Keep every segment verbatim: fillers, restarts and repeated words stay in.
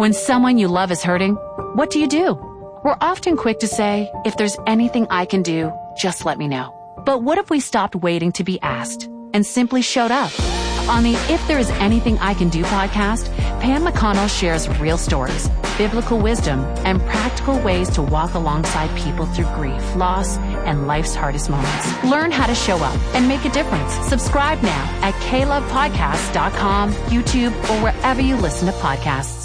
When someone you love is hurting, what do you do? We're often quick to say, if there's anything I can do, just let me know. But what if we stopped waiting to be asked and simply showed up? On the If There Is Anything I Can Do podcast, Pam McConnell shares real stories, biblical wisdom, and practical ways to walk alongside people through grief, loss, and life's hardest moments. Learn how to show up and make a difference. Subscribe now at k love podcast dot com, YouTube, or wherever you listen to podcasts.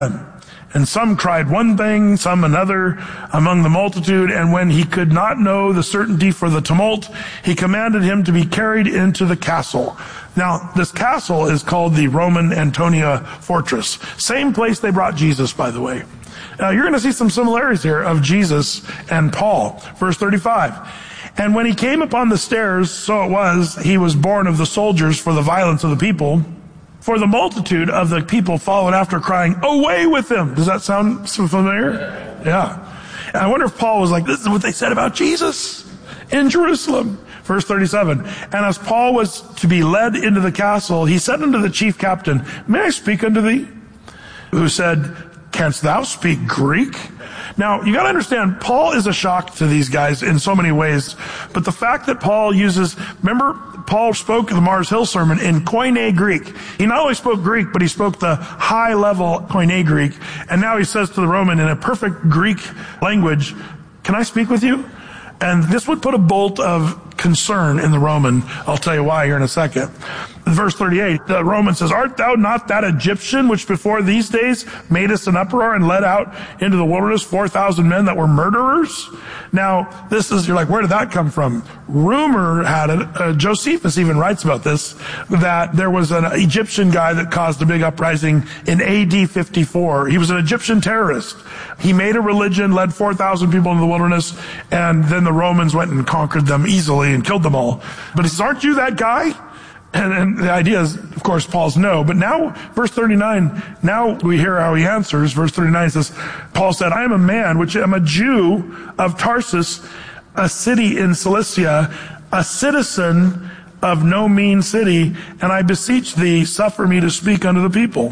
And some cried one thing, some another among the multitude. And when he could not know the certainty for the tumult, he commanded him to be carried into the castle. Now, this castle is called the Roman Antonia Fortress. Same place they brought Jesus, by the way. Now, you're going to see some similarities here of Jesus and Paul. Verse thirty-five. And when he came upon the stairs, so it was, he was borne of the soldiers for the violence of the people. For the multitude of the people followed after, crying, away with him. Does that sound familiar? Yeah. And I wonder if Paul was like, this is what they said about Jesus in Jerusalem. Verse thirty-seven. And as Paul was to be led into the castle, he said unto the chief captain, may I speak unto thee? Who said, canst thou speak Greek? Now, you got to understand, Paul is a shock to these guys in so many ways. But the fact that Paul uses, remember, Paul spoke the Mars Hill sermon in Koine Greek. He not only spoke Greek, but he spoke the high-level Koine Greek. And now he says to the Roman in a perfect Greek language, can I speak with you? And this would put a bolt of concern in the Roman. I'll tell you why here in a second. Verse thirty-eight, the Roman says, art thou not that Egyptian which before these days made us an uproar and led out into the wilderness four thousand men that were murderers? Now, this is, you're like, where did that come from? Rumor had it, uh, Josephus even writes about this, that there was an Egyptian guy that caused a big uprising in A D fifty-four. He was an Egyptian terrorist. He made a religion, led four thousand people into the wilderness, and then the Romans went and conquered them easily and killed them all. But he says, aren't you that guy? And, and the idea is, of course, Paul's no. But now, verse thirty-nine, now we hear how he answers. Verse thirty-nine says, Paul said, I am a man, which am a Jew of Tarsus, a city in Cilicia, a citizen of no mean city, and I beseech thee, suffer me to speak unto the people.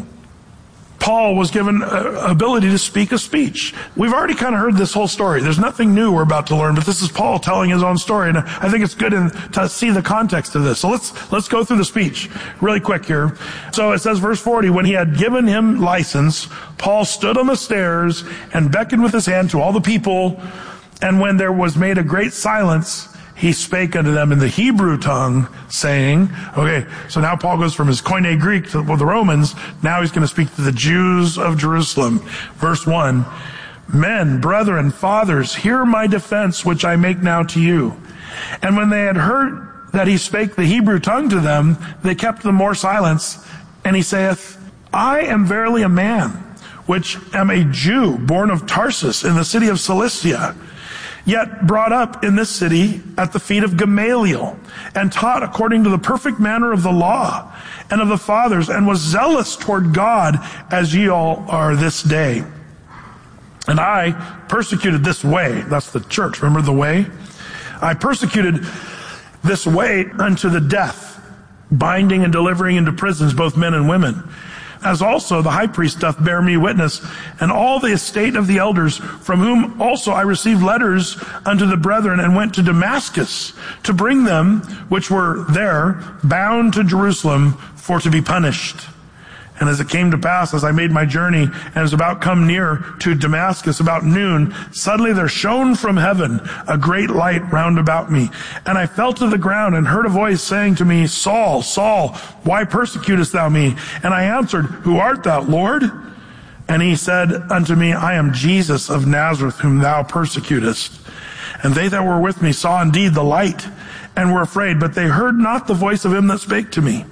Paul was given uh, ability to speak a speech. We've already kind of heard this whole story. There's nothing new we're about to learn, but this is Paul telling his own story, and I think it's good in, to see the context of this. So let's let's go through the speech really quick here. So it says, verse forty, when he had given him license, Paul stood on the stairs and beckoned with his hand to all the people, and when there was made a great silence, he spake unto them in the Hebrew tongue, saying, okay, so now Paul goes from his Koine Greek to the Romans. Now he's going to speak to the Jews of Jerusalem. Verse one, men, brethren, fathers, hear my defense, which I make now to you. And when they had heard that he spake the Hebrew tongue to them, they kept the more silence. And he saith, I am verily a man, which am a Jew, born of Tarsus, in the city of Cilicia, yet brought up in this city at the feet of Gamaliel, and taught according to the perfect manner of the law and of the fathers, and was zealous toward God as ye all are this day. And I persecuted this way, that's the church, remember the way? I persecuted this way unto the death, binding and delivering into prisons both men and women. As also the high priest doth bear me witness, and all the estate of the elders, from whom also I received letters unto the brethren, and went to Damascus to bring them which were there bound to Jerusalem for to be punished. And as it came to pass, as I made my journey, and was about come near to Damascus about noon, suddenly there shone from heaven a great light round about me. And I fell to the ground and heard a voice saying to me, Saul, Saul, why persecutest thou me? And I answered, who art thou, Lord? And he said unto me, I am Jesus of Nazareth, whom thou persecutest. And they that were with me saw indeed the light, and were afraid, but they heard not the voice of him that spake to me.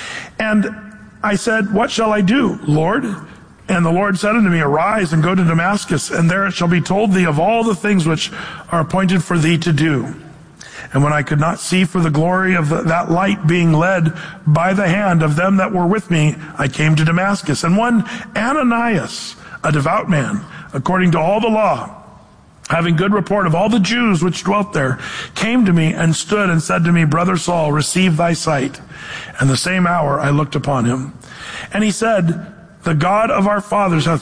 And I said, what shall I do, Lord? And the Lord said unto me, arise and go to Damascus, and there it shall be told thee of all the things which are appointed for thee to do. And when I could not see for the glory of the, that light being led by the hand of them that were with me, I came to Damascus. And one Ananias, a devout man, according to all the law, having good report of all the Jews which dwelt there, came to me and stood and said to me, Brother Saul, receive thy sight. And the same hour I looked upon him. And he said, the God of our fathers hath